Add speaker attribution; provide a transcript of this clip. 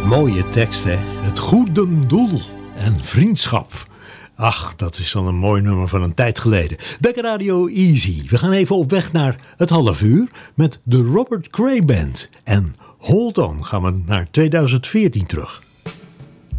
Speaker 1: Mooie tekst, hè? Het goede doel en vriendschap. Ach, dat is dan een mooi nummer van een tijd geleden. Becker Radio Easy. We gaan even op weg naar het half uur met de Robert Cray Band. En Hold On gaan we naar 2014 terug.